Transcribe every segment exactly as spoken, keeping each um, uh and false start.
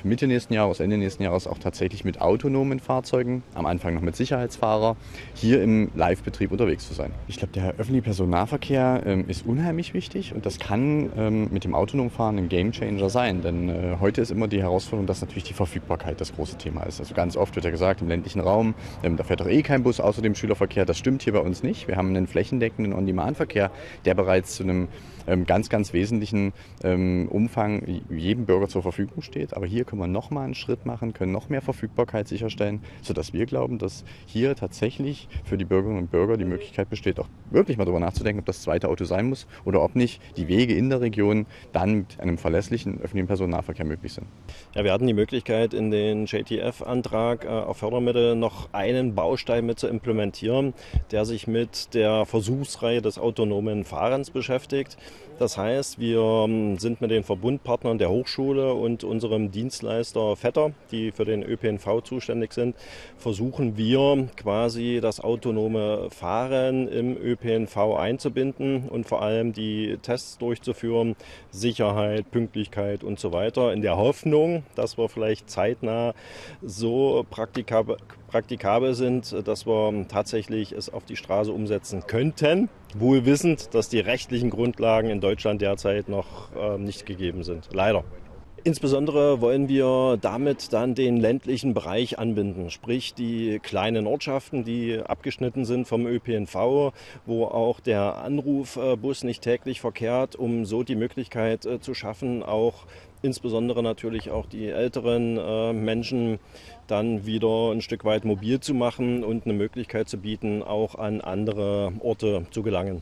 Mitte nächsten Jahres, Ende nächsten Jahres auch tatsächlich mit autonomen Fahrzeugen, am Anfang noch mit Sicherheitsfahrer, hier im Live-Betrieb unterwegs zu sein. Ich glaube, der öffentliche Personennahverkehr ähm, ist unheimlich wichtig und das kann ähm, mit dem autonomen Fahren ein Gamechanger sein, denn äh, heute ist immer die Herausforderung, dass natürlich die Verfügbarkeit das große Thema ist. Also ganz oft wird ja gesagt, im ländlichen Raum, ähm, da fährt doch eh kein Bus außer dem Schülerverkehr. Das stimmt hier bei uns nicht. Wir haben einen flächendeckenden On-Demand-Verkehr, der bereits zu einem ähm, ganz, ganz wesentlichen ähm, Umfang jedem Bürger zur Verfügung steht. Aber hier können wir noch mal einen Schritt machen, können noch mehr Verfügbarkeit sicherstellen, sodass wir glauben, dass hier tatsächlich für die Bürgerinnen und Bürger die Möglichkeit besteht, auch wirklich mal darüber nachzudenken, ob das zweite Auto sein muss oder ob nicht die Wege in der Region dann mit einem verlässlichen öffentlichen Personennahverkehr möglich sind. Ja, wir hatten die Möglichkeit, in den J T F-Antrag äh, auf Fördermittel noch einen Baustein mit zu implementieren, der sich mit der Versuchsreihe des autonomen Fahrens beschäftigt. Das heißt, wir sind mit den Verbundpartnern der Hochschule und unserem Dienstleister Vetter, die für den Ö P N V zuständig sind, versuchen wir quasi das autonome Fahren im Ö P N V einzubinden und vor allem die Tests durchzuführen, Sicherheit, Pünktlichkeit und so weiter, in der Hoffnung, dass wir vielleicht zeitnah so praktikabel, praktikabel sind, dass wir tatsächlich es auf die Straße umsetzen könnten, wohl wissend, dass die rechtlichen Grundlagen in Deutschland derzeit noch äh, nicht gegeben sind. Leider. Insbesondere wollen wir damit dann den ländlichen Bereich anbinden, sprich die kleinen Ortschaften, die abgeschnitten sind vom Ö P N V, wo auch der Anrufbus nicht täglich verkehrt, um so die Möglichkeit äh, zu schaffen, auch insbesondere natürlich auch die älteren äh, Menschen dann wieder ein Stück weit mobil zu machen und eine Möglichkeit zu bieten, auch an andere Orte zu gelangen.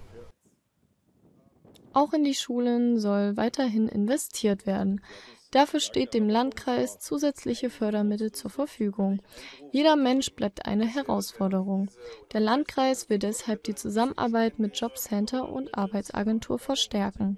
Auch in die Schulen soll weiterhin investiert werden. Dafür steht dem Landkreis zusätzliche Fördermittel zur Verfügung. Jeder Mensch bleibt eine Herausforderung. Der Landkreis will deshalb die Zusammenarbeit mit Jobcenter und Arbeitsagentur verstärken.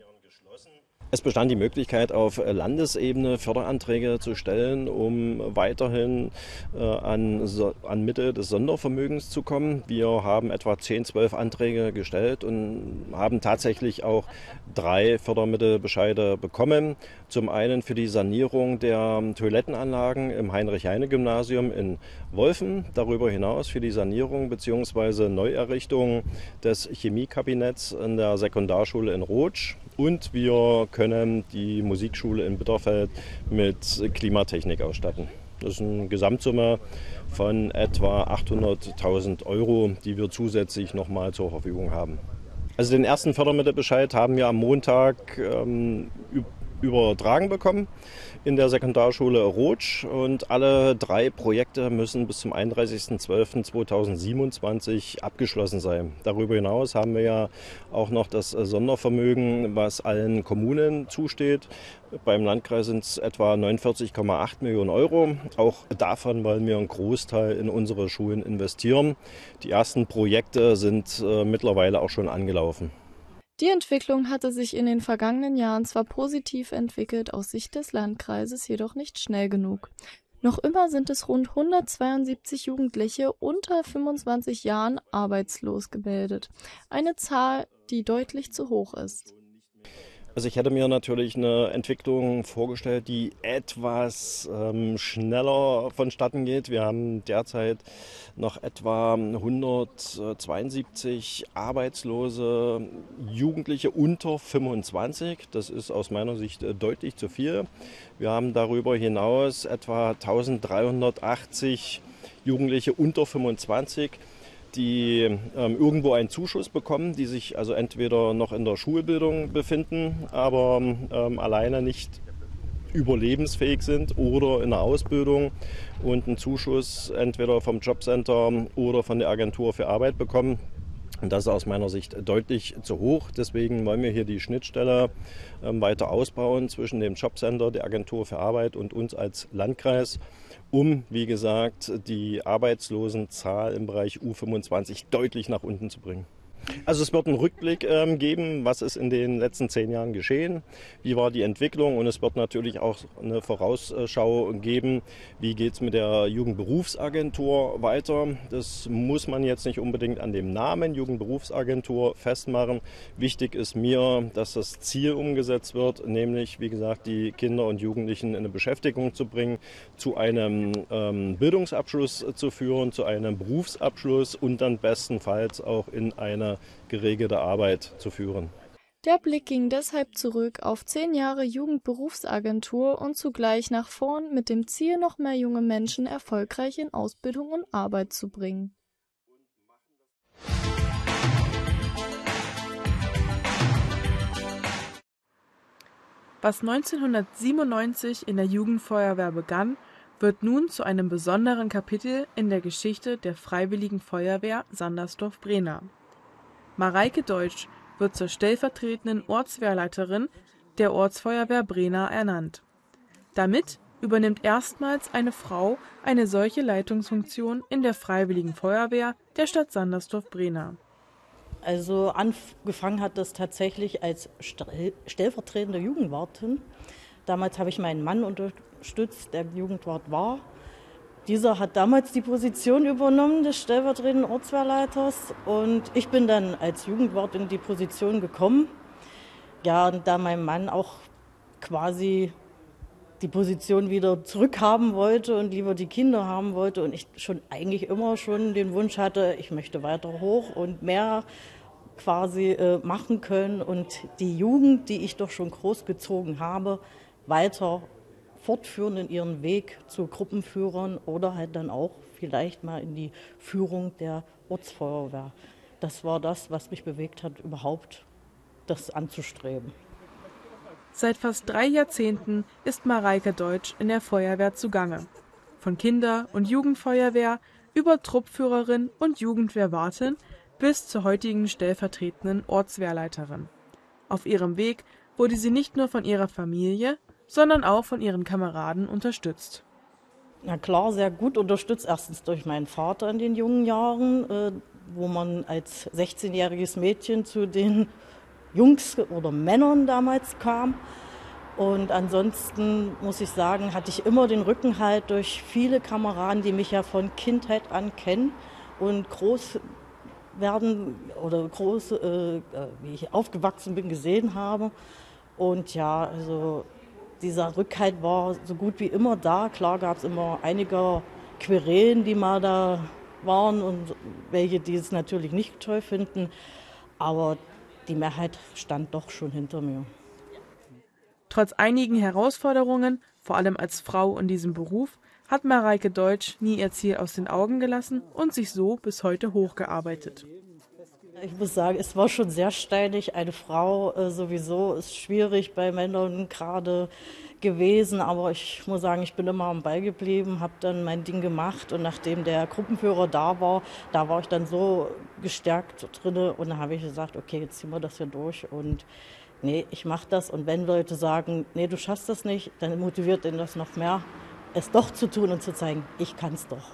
Es bestand die Möglichkeit, auf Landesebene Förderanträge zu stellen, um weiterhin äh, an, so, an Mittel des Sondervermögens zu kommen. Wir haben etwa zehn, zwölf Anträge gestellt und haben tatsächlich auch drei Fördermittelbescheide bekommen. Zum einen für die Sanierung der Toilettenanlagen im Heinrich-Heine-Gymnasium in Wolfen. Darüber hinaus für die Sanierung bzw. Neuerrichtung des Chemiekabinetts in der Sekundarschule in Rotsch. Und wir können die Musikschule in Bitterfeld mit Klimatechnik ausstatten. Das ist eine Gesamtsumme von etwa achthunderttausend Euro, die wir zusätzlich nochmal zur Verfügung haben. Also den ersten Fördermittelbescheid haben wir am Montag ähm, übertragen bekommen in der Sekundarschule Rotsch und alle drei Projekte müssen bis zum einunddreißigsten zwölften zweitausendsiebenundzwanzig abgeschlossen sein. Darüber hinaus haben wir ja auch noch das Sondervermögen, was allen Kommunen zusteht. Beim Landkreis sind es etwa neunundvierzig Komma acht Millionen Euro. Auch davon wollen wir einen Großteil in unsere Schulen investieren. Die ersten Projekte sind äh, mittlerweile auch schon angelaufen. Die Entwicklung hatte sich in den vergangenen Jahren zwar positiv entwickelt, aus Sicht des Landkreises jedoch nicht schnell genug. Noch immer sind es rund hundertzweiundsiebzig Jugendliche unter fünfundzwanzig Jahren arbeitslos gemeldet. Eine Zahl, die deutlich zu hoch ist. Also ich hätte mir natürlich eine Entwicklung vorgestellt, die etwas ähm, schneller vonstatten geht. Wir haben derzeit noch etwa hundertzweiundsiebzig arbeitslose Jugendliche unter fünfundzwanzig. Das ist aus meiner Sicht deutlich zu viel. Wir haben darüber hinaus etwa eintausenddreihundertachtzig Jugendliche unter fünfundzwanzig, die ähm, irgendwo einen Zuschuss bekommen, die sich also entweder noch in der Schulbildung befinden, aber ähm, alleine nicht überlebensfähig sind oder in der Ausbildung und einen Zuschuss entweder vom Jobcenter oder von der Agentur für Arbeit bekommen. Und das ist aus meiner Sicht deutlich zu hoch. Deswegen wollen wir hier die Schnittstelle ähm, weiter ausbauen zwischen dem Jobcenter, der Agentur für Arbeit und uns als Landkreis, um, wie gesagt, die Arbeitslosenzahl im Bereich U fünfundzwanzig deutlich nach unten zu bringen. Also es wird einen Rückblick ähm, geben, was ist in den letzten zehn Jahren geschehen, wie war die Entwicklung, und es wird natürlich auch eine Vorausschau geben, wie geht es mit der Jugendberufsagentur weiter. Das muss man jetzt nicht unbedingt an dem Namen Jugendberufsagentur festmachen. Wichtig ist mir, dass das Ziel umgesetzt wird, nämlich wie gesagt die Kinder und Jugendlichen in eine Beschäftigung zu bringen, zu einem ähm, Bildungsabschluss zu führen, zu einem Berufsabschluss und dann bestenfalls auch in eine geregelte Arbeit zu führen. Der Blick ging deshalb zurück auf zehn Jahre Jugendberufsagentur und zugleich nach vorn mit dem Ziel, noch mehr junge Menschen erfolgreich in Ausbildung und Arbeit zu bringen. Was neunzehnhundertsiebenundneunzig in der Jugendfeuerwehr begann, wird nun zu einem besonderen Kapitel in der Geschichte der Freiwilligen Feuerwehr Sandersdorf-Brena. Mareike Deutsch wird zur stellvertretenden Ortswehrleiterin der Ortsfeuerwehr Brena ernannt. Damit übernimmt erstmals eine Frau eine solche Leitungsfunktion in der Freiwilligen Feuerwehr der Stadt Sandersdorf-Brena. Also angefangen hat das tatsächlich als stellvertretende Jugendwartin. Damals habe ich meinen Mann unterstützt, der Jugendwart war. Dieser hat damals die Position übernommen des stellvertretenden Ortswehrleiters und ich bin dann als Jugendwart in die Position gekommen. Ja, und da mein Mann auch quasi die Position wieder zurückhaben wollte und lieber die Kinder haben wollte und ich schon eigentlich immer schon den Wunsch hatte, ich möchte weiter hoch und mehr quasi äh, machen können und die Jugend, die ich doch schon großgezogen habe, weiter fortführen in ihren Weg zu Gruppenführern oder halt dann auch vielleicht mal in die Führung der Ortsfeuerwehr. Das war das, was mich bewegt hat, überhaupt das anzustreben. Seit fast drei Jahrzehnten ist Mareike Deutsch in der Feuerwehr zugange. Von Kinder- und Jugendfeuerwehr über Truppführerin und Jugendwehrwartin bis zur heutigen stellvertretenden Ortswehrleiterin. Auf ihrem Weg wurde sie nicht nur von ihrer Familie, sondern auch von ihren Kameraden unterstützt. Na klar, sehr gut unterstützt. Erstens durch meinen Vater in den jungen Jahren, äh, wo man als sechzehnjähriges Mädchen zu den Jungs oder Männern damals kam. Und ansonsten muss ich sagen, hatte ich immer den Rückenhalt durch viele Kameraden, die mich ja von Kindheit an kennen und groß werden oder groß, äh, wie ich aufgewachsen bin, gesehen habe. Und ja, also dieser Rückhalt war so gut wie immer da. Klar gab es immer einige Querelen, die mal da waren und welche, die es natürlich nicht toll finden. Aber die Mehrheit stand doch schon hinter mir. Trotz einigen Herausforderungen, vor allem als Frau in diesem Beruf, hat Mareike Deutsch nie ihr Ziel aus den Augen gelassen und sich so bis heute hochgearbeitet. Ich muss sagen, es war schon sehr steinig. Eine Frau äh, sowieso ist schwierig bei Männern gerade gewesen. Aber ich muss sagen, ich bin immer am Ball geblieben, habe dann mein Ding gemacht. Und nachdem der Gruppenführer da war, da war ich dann so gestärkt drin. Und dann habe ich gesagt, okay, jetzt ziehen wir das hier durch. Und nee, ich mache das. Und wenn Leute sagen, nee, du schaffst das nicht, dann motiviert ihn das noch mehr, es doch zu tun und zu zeigen, ich kann es doch.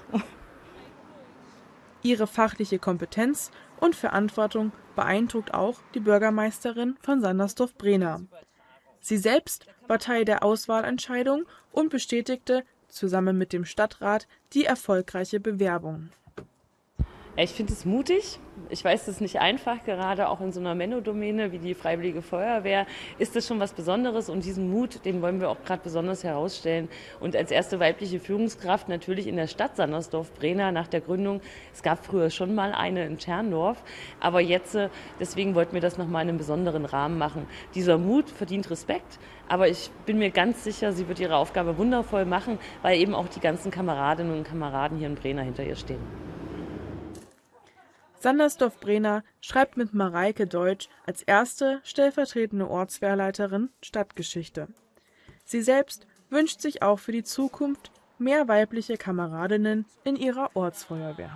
Ihre fachliche Kompetenz und Verantwortung beeindruckt auch die Bürgermeisterin von Sandersdorf-Brena. Sie selbst war Teil der Auswahlentscheidung und bestätigte zusammen mit dem Stadtrat die erfolgreiche Bewerbung. Ich finde es mutig. Ich weiß, es ist nicht einfach, gerade auch in so einer Männerdomäne wie die Freiwillige Feuerwehr ist das schon was Besonderes und diesen Mut, den wollen wir auch gerade besonders herausstellen. Und als erste weibliche Führungskraft natürlich in der Stadt Sandersdorf-Brena nach der Gründung. Es gab früher schon mal eine in Tscherndorf, aber jetzt, deswegen wollten wir das nochmal in einem besonderen Rahmen machen. Dieser Mut verdient Respekt, aber ich bin mir ganz sicher, sie wird ihre Aufgabe wundervoll machen, weil eben auch die ganzen Kameradinnen und Kameraden hier in Brena hinter ihr stehen. Sandersdorf-Brena schreibt mit Mareike Deutsch als erste stellvertretende Ortswehrleiterin Stadtgeschichte. Sie selbst wünscht sich auch für die Zukunft mehr weibliche Kameradinnen in ihrer Ortsfeuerwehr.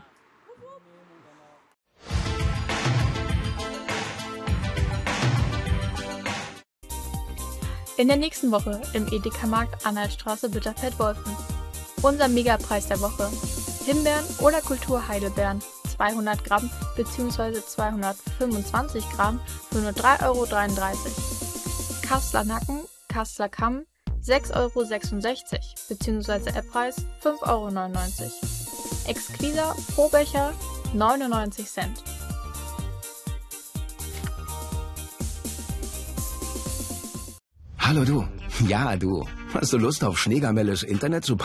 In der nächsten Woche im Edeka-Markt Anhaltstraße Bitterfeld-Wolfen. Unser Megapreis der Woche: Himbeeren oder Kultur Heidelbeeren. zweihundert Gramm bzw. zweihundertfünfundzwanzig Gramm für nur drei Euro dreiunddreißig. Kasseler Nacken, Kasseler Kamm sechs Euro sechsundsechzig bzw. App-Preis fünf Euro neunundneunzig. Exquisa Probecher neunundneunzig Cent. Hallo du. Ja, du. Hast du Lust auf Schneegamelles Internet zu